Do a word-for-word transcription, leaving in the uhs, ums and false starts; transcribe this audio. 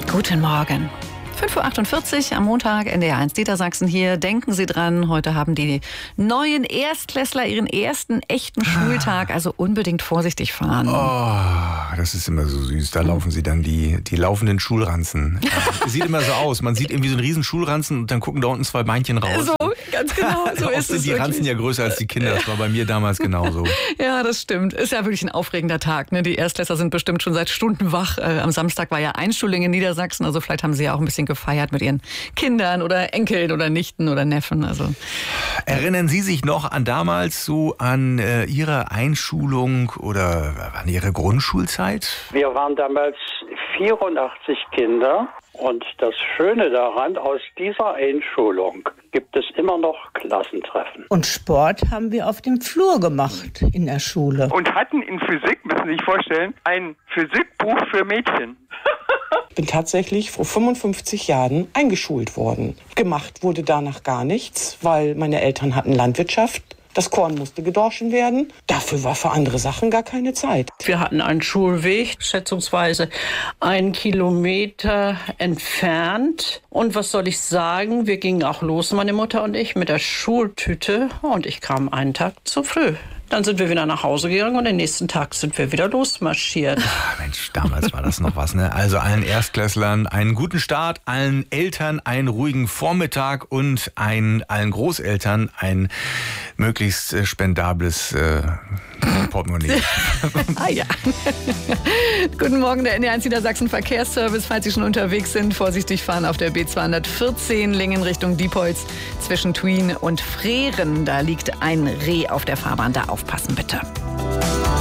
Guten Morgen. fünf Uhr achtundvierzig am Montag, N D R eins Niedersachsen hier. Denken Sie dran, heute haben die neuen Erstklässler ihren ersten echten Schultag, also unbedingt vorsichtig fahren. Oh, das ist immer so süß. Da laufen sie dann die, die laufenden Schulranzen. Es sieht immer so aus. Man sieht irgendwie so einen riesen Schulranzen und dann gucken da unten zwei Beinchen raus. So, ganz genau. So ist sind es die wirklich. Ranzen ja größer als die Kinder. Das war bei mir damals genauso. Ja, das stimmt. Ist ja wirklich ein aufregender Tag. Ne? Die Erstklässler sind bestimmt schon seit Stunden wach. Äh, am Samstag war ja Einschulung in Niedersachsen. Also vielleicht haben sie ja auch ein bisschen gefeiert mit ihren Kindern oder Enkeln oder Nichten oder Neffen. Also Erinnern Sie sich noch an damals so an äh, Ihre Einschulung oder an Ihre Grundschulzeit? Wir waren damals vierundachtzig Kinder und das Schöne daran, aus dieser Einschulung gibt es immer noch Klassentreffen. Und Sport haben wir auf dem Flur gemacht in der Schule. Und hatten in Physik, müssen Sie sich vorstellen, ein Physikbuch für Mädchen. Ich bin tatsächlich vor fünfundfünfzig Jahren eingeschult worden. Gemacht wurde danach gar nichts, weil meine Eltern hatten Landwirtschaft. Das Korn musste gedorschen werden. Dafür war für andere Sachen gar keine Zeit. Wir hatten einen Schulweg, schätzungsweise einen Kilometer entfernt. Und was soll ich sagen, wir gingen auch los, meine Mutter und ich, mit der Schultüte. Und ich kam einen Tag zu früh. Dann sind wir wieder nach Hause gegangen und den nächsten Tag sind wir wieder losmarschiert. Ach, Mensch, damals war das noch was, ne? Also allen Erstklässlern einen guten Start, allen Eltern einen ruhigen Vormittag und ein, allen Großeltern ein möglichst äh, spendables äh, Portemonnaie. Ah ja. Guten Morgen, der N D R eins Niedersachsen Verkehrsservice. Falls Sie schon unterwegs sind, vorsichtig fahren auf der B zweihundertvierzehn Lingen Richtung Diepholz zwischen Thuin und Freren. Da liegt ein Reh auf der Fahrbahn. Da aufpassen bitte.